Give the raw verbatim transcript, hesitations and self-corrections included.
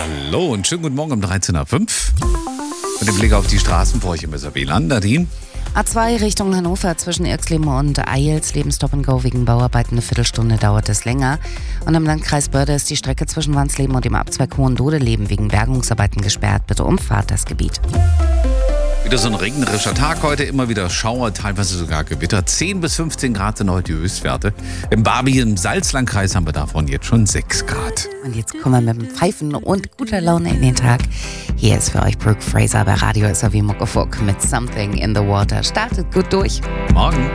Hallo und schönen guten Morgen um dreizehn Uhr fünf. Mit dem Blick auf die Straßen vor euch im S A B-Land. Nadine? A zwei Richtung Hannover zwischen Irxleben und Eilsleben Stop and Go wegen Bauarbeiten. Eine Viertelstunde dauert es länger. Und im Landkreis Börde ist die Strecke zwischen Wansleben und dem Abzweig Hohendodeleben wegen Bergungsarbeiten gesperrt. Bitte umfahrt das Gebiet. Wieder so ein regnerischer Tag heute, immer wieder Schauer, teilweise sogar Gewitter. zehn bis fünfzehn Grad sind heute die Höchstwerte. Im Barby im Salzlandkreis haben wir davon jetzt schon sechs Grad. Und jetzt kommen wir mit dem Pfeifen und guter Laune in den Tag. Hier ist für euch Brooke Fraser bei Radio S A B Muckefuck mit Something in the Water. Startet gut durch. Morgen.